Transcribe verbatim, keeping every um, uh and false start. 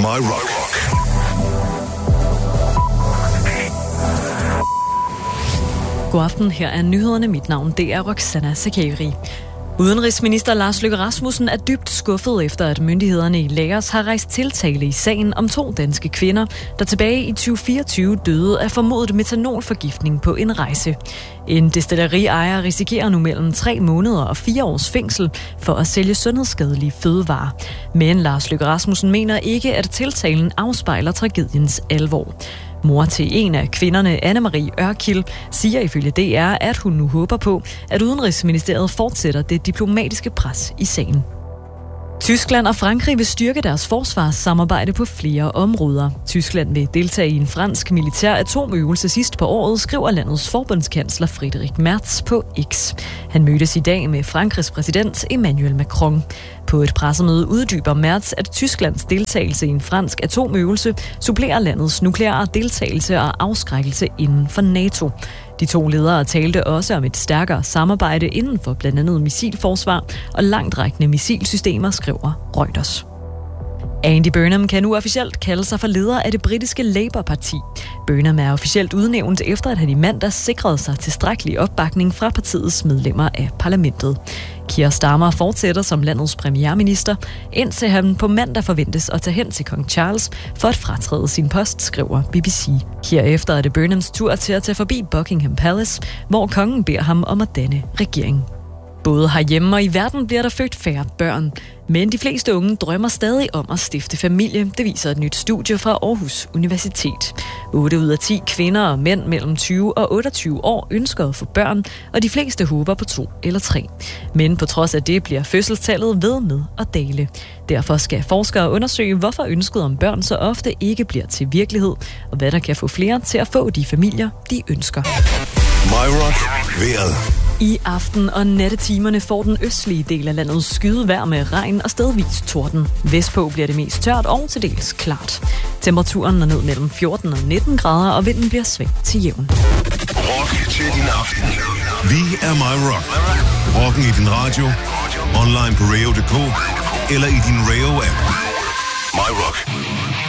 My Rock. God aften, her er nyhederne. Mit navn, det er Roxana Sakari. Udenrigsminister Lars Løkke Rasmussen er dybt skuffet efter, at myndighederne i Laos har rejst tiltale i sagen om to danske kvinder, der tilbage i tyve fireogtyve døde af formodet metanolforgiftning på en rejse. En destillerie-ejer risikerer nu mellem tre måneder og fire års fængsel for at sælge sundhedsskadelige fødevarer. Men Lars Løkke Rasmussen mener ikke, at tiltalen afspejler tragediens alvor. Mor til en af kvinderne, Anne-Marie Ørkild, siger ifølge D R, at hun nu håber på, at Udenrigsministeriet fortsætter det diplomatiske pres i sagen. Tyskland og Frankrig vil styrke deres forsvarssamarbejde på flere områder. Tyskland vil deltage i en fransk militær atomøvelse sidst på året, skriver landets forbundskansler Friedrich Merz på X. Han mødtes i dag med Frankrigs præsident Emmanuel Macron. På et pressemøde uddyber Merz, at Tysklands deltagelse i en fransk atomøvelse supplerer landets nukleare deltagelse og afskrækkelse inden for NATO. De to ledere talte også om et stærkere samarbejde inden for blandt andet missilforsvar og langtrækkende missilsystemer, skriver Reuters. Andy Burnham kan nu officielt kalde sig for leder af det britiske Labour-parti. Burnham er officielt udnævnt efter, at han i mandag sikrede sig tilstrækkelig opbakning fra partiets medlemmer af parlamentet. Keir Starmer fortsætter som landets premierminister, indtil han på mandag forventes at tage hen til kong Charles for at fratræde sin post, skriver B B C. Herefter er det Burnhams tur til at tage forbi Buckingham Palace, hvor kongen beder ham om at danne regering. Både herhjemme og i verden bliver der født færre børn. Men de fleste unge drømmer stadig om at stifte familie, det viser et nyt studie fra Aarhus Universitet. otte ud af ti kvinder og mænd mellem tyve og otteogtyve år ønsker at få børn, og de fleste håber på to eller tre. Men på trods af det bliver fødselstallet ved med at dale. Derfor skal forskere undersøge, hvorfor ønsket om børn så ofte ikke bliver til virkelighed, og hvad der kan få flere til at få de familier, de ønsker. My Rock. Vejret. I aften- og nattetimerne får den østlige del af landet skydevejr med regn og stedvis torden. Vestpå bliver det mest tørt og til dels klart. Temperaturen er ned mellem fjorten og nitten grader, og vinden bliver svag til jævn. Rock til din aften. Vi er My Rock. Rocken i din radio, online på radio punktum d k eller i din Radio-app. My Rock.